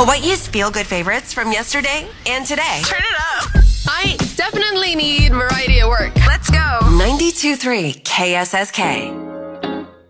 Hawaii's feel-good favorites from yesterday and today. Turn it up. I definitely need variety at work. Let's go. 92.3 KSSK.